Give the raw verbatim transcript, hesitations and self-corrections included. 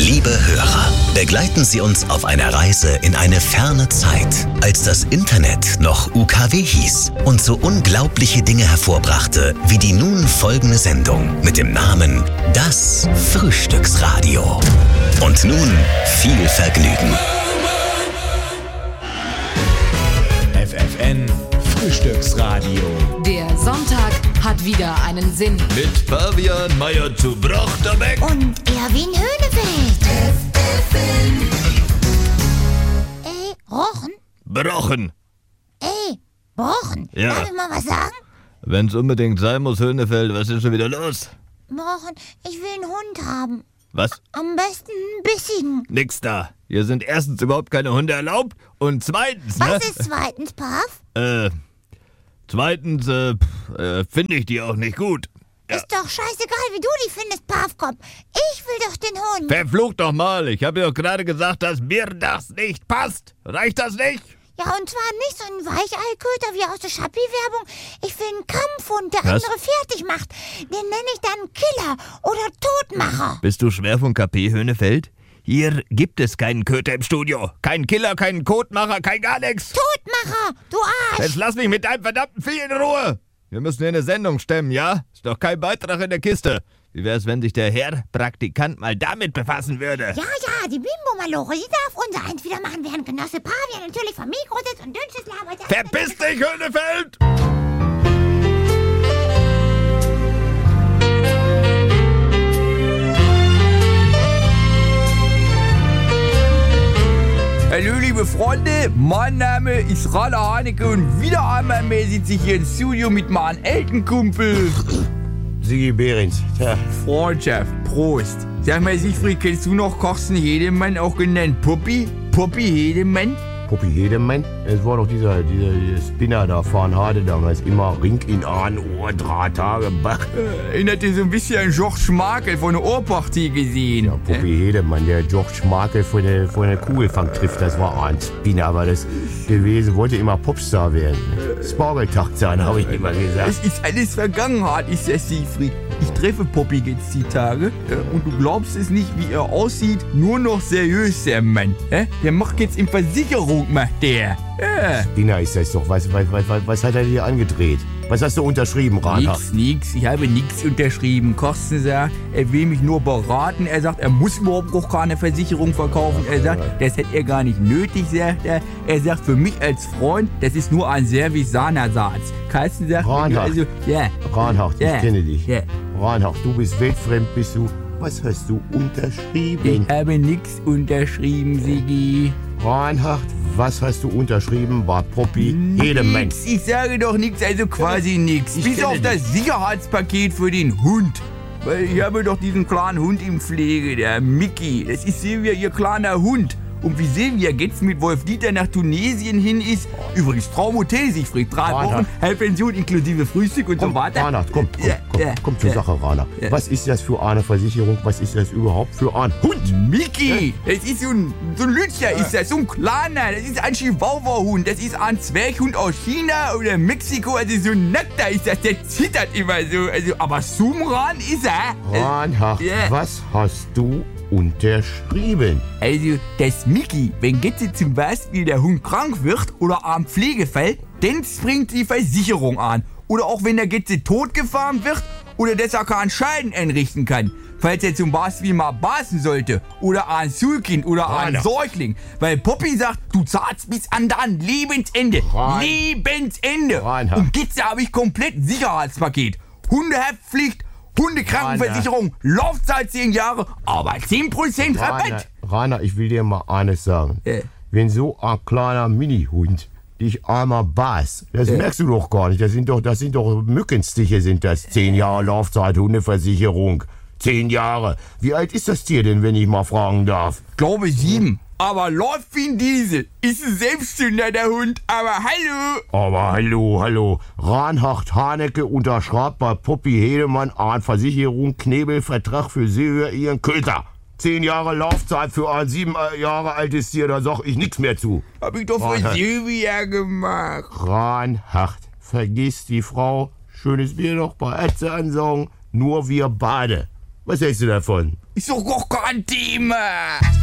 Liebe Hörer, begleiten Sie uns auf einer Reise in eine ferne Zeit, als das Internet noch U K W hieß und so unglaubliche Dinge hervorbrachte, wie die nun folgende Sendung mit dem Namen Das Frühstücksradio. Und nun viel Vergnügen. F F N Frühstücksradio. Der Sonntag hat wieder einen Sinn. Mit Fabian Meyer zu Brochterbeck und Erwin Höhnefeld. F F N. Ey, Rochen? Brochen. Ey, Brochen. Ja. Darf ich mal was sagen? Wenn's unbedingt sein muss, Höhnefeld, was ist schon wieder los? Brochen, ich will einen Hund haben. Was? Am besten einen bissigen. Nix da. Hier sind erstens überhaupt keine Hunde erlaubt und zweitens, Was ne? ist zweitens, Pav? Äh, zweitens, äh, äh finde ich die auch nicht gut. Ja. Ist doch scheißegal, wie du die findest, Pavkop. Ich will doch den Hund. Verflucht doch mal. Ich habe ja doch gerade gesagt, dass mir das nicht passt. Reicht das nicht? Ja, und zwar nicht so ein Weicheilköter wie aus der Schappi-Werbung. Ich will einen Kampfhund, der Was? andere fertig macht. Den nenne ich dann Killer oder Todmacher. Bist du schwer von K P, Höhnefeld? Hier gibt es keinen Köter im Studio. Keinen Killer, keinen Kotmacher, kein gar nichts. Todmacher, du Arsch. Jetzt lass mich mit deinem verdammten Vieh in Ruhe. Wir müssen hier eine Sendung stemmen, ja? Ist doch kein Beitrag in der Kiste. Wie wär's, wenn sich der Herr Praktikant mal damit befassen würde? Ja, ja, die Bimbo-Maloche, die darf unser eins wieder machen, während Genosse Pavian natürlich vom Mikro sitzt und dünnstes labert. Verpiss dich, Höhnefeld! Hallo liebe Freunde, mein Name ist Rainer Haneke und wieder einmal mehr sitze ich hier im Studio mit meinem alten Kumpel Sigi Behrens. Ja. Freundschaft, Prost. Sag mal Siegfried, kennst du noch Carsten Hedemann, auch genannt Puppi? Puppi Hedemann? Puppi Hedemann? Es war doch dieser, dieser, dieser Spinner da vorn Hade damals. Immer Ring in Ahn, Ohr, drei Tage, Bach. Äh, erinnerte so ein bisschen an George Markel von der Ohrpartie gesehen. Ja, Puppi Hedemann, der George Markel von der, von der Kugelfang trifft, das war ein Spinner, aber das gewesen, wollte immer Popstar werden. Spargeltagzahn, habe ich immer gesagt. Es ist alles Vergangenheit, ist das, Siegfried. Ich treffe Poppy jetzt die Tage äh, und du glaubst es nicht, wie er aussieht. Nur noch seriös, der Mann. Äh? Der macht jetzt in Versicherung, macht der. Ja. Spinner ist das doch. Was, was, was, was hat er dir angedreht? Was hast du unterschrieben, Reinhard? Nix, nix. Ich habe nichts unterschrieben. Carsten sagt, er will mich nur beraten. Er sagt, er muss überhaupt auch keine Versicherung verkaufen. Er sagt, das hätte er gar nicht nötig, sagt er. Er sagt, für mich als Freund, das ist nur ein Service-Sahnersatz. Carsten sagt, Reinhard, also, ja. Reinhard, Ja. ich kenne dich. Ja. Reinhard, du bist weltfremd, bist du. Was hast du unterschrieben? Ich habe nichts unterschrieben, Sigi. Reinhard, was hast du unterschrieben bei Puppi Hedemann? Nix, ich sage doch nichts, also quasi nichts. Ich Bis kenne auf dich. das Sicherheitspaket für den Hund. Weil ich habe doch diesen kleinen Hund in Pflege, der Mickey. Das ist Silvia, ihr kleiner Hund. Und wie Silvia jetzt mit Wolf Dieter nach Tunesien hin ist, übrigens Traumhotel, Siegfried, drei Wochen, Reinhard. Halbpension inklusive Frühstück und Komm, so weiter. Reinhard, komm, komm, Ja, komm, ja, komm zur ja. Sache, Reinhard. Ja. Was ist das für eine Versicherung? Was ist das überhaupt für ein Hund? Mickey, das ist so ein, so ein Lütscher, ist das, so ein kleiner, das ist ein Chihuahua-Hund, das ist ein Zwerghund aus China oder Mexiko, also so ein Nackter ist das, der zittert immer so, also, aber Sumran ist er. Reinhard, Ja. was hast du unterschrieben? Also, das Mickey, wenn jetzt zum Beispiel der Hund krank wird oder am Pflegefall, dann springt die Versicherung an. Oder auch wenn der Getze totgefahren wird oder dass er keinen Schaden einrichten kann. Falls er zum Beispiel mal basen sollte oder ein Schulkind oder ein Rainer. Säugling. Weil Poppy sagt, du zahlst bis an dein Lebensende. Rein. Lebensende. Reinhard. Und Getze habe ich komplett Sicherheitspaket. Hundehaftpflicht, Hundekrankenversicherung, Laufzeit zehn Jahre, aber zehn Prozent Rainer, Rabatt. Rainer, ich will dir mal eines sagen. Ja. Wenn so ein kleiner Mini-Hund dich einmal beißt, das Ja. merkst du doch gar nicht. Das sind doch, das sind doch Mückenstiche, sind das. Zehn Jahre Laufzeit, Hundeversicherung. Zehn Jahre. Wie alt ist das Tier denn, wenn ich mal fragen darf? Glaube sieben. Aber läuft wie ein Diesel. Ist ein Selbstzünder, der Hund. Aber hallo. Aber hallo, hallo. Reinhard Haneke unterschreibt bei Puppi Hedemann einen Versicherung-Knebelvertrag für Silvia ihren Köter. Zehn Jahre Laufzeit für ein sieben Jahre altes Tier, da sag ich nichts mehr zu. Hab ich doch für Reinhard. Silvia gemacht. Reinhard, vergiss die Frau. Schönes Bier noch bei Ärzte ansagen. Nur wir beide. Was hältst du davon? Ist doch gar kein Thema.